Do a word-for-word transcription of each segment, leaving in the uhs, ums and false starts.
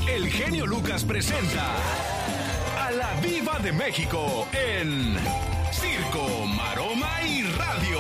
el genio Lucas presenta a la Diva de México en Circo, Maroma y Radio.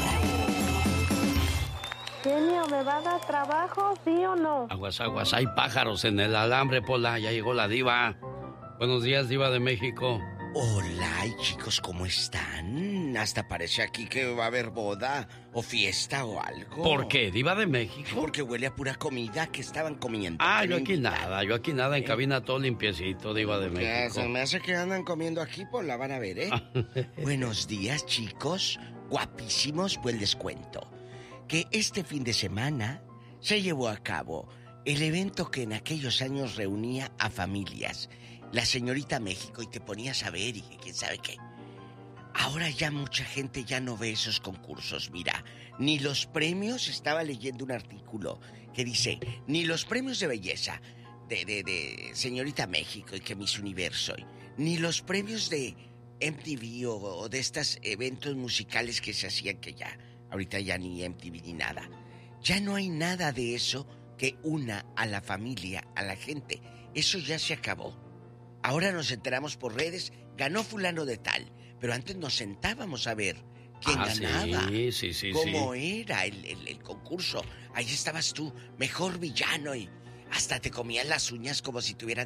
Genio, ¿me va a dar trabajo, sí o no? Aguas, aguas, hay pájaros en el alambre, Pola. Ya llegó la Diva. Buenos días, Diva de México. Hola, y chicos, ¿cómo están? Hasta parece aquí que va a haber boda o fiesta o algo. ¿Por qué, Diva de México? Porque huele a pura comida que estaban comiendo. Ah, yo aquí nada, yo aquí nada, en cabina todo limpiecito, Diva de México. Se me hace que andan comiendo aquí, pues la van a ver, ¿eh? Buenos días, chicos, guapísimos, pues les cuento que este fin de semana se llevó a cabo el evento que en aquellos años reunía a familias. La señorita México, y te ponías a ver y quién sabe qué. Ahora ya mucha gente ya no ve esos concursos, mira. Ni los premios, estaba leyendo un artículo que dice, ni los premios de belleza de, de, de señorita México y que Miss Universo, ni los premios de M T V o, o de estos eventos musicales que se hacían que ya, ahorita ya ni M T V ni nada. Ya no hay nada de eso que una a la familia, a la gente. Eso ya se acabó. Ahora nos enteramos por redes, ganó fulano de tal, pero antes nos sentábamos a ver quién ah, ganaba, sí, sí, sí, cómo sí. era el, el, el concurso. Ahí estabas tú, mejor villano, y hasta te comían las uñas como si tuvieran